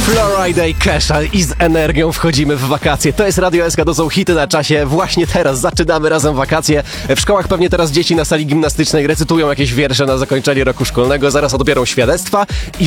Florida i Kesha i z energią wchodzimy w wakacje. To jest Radio SK, to są hity na czasie. Właśnie teraz zaczynamy razem wakacje. W szkołach pewnie teraz dzieci na sali gimnastycznej recytują jakieś wiersze na zakończenie roku szkolnego. Zaraz odbiorą świadectwa i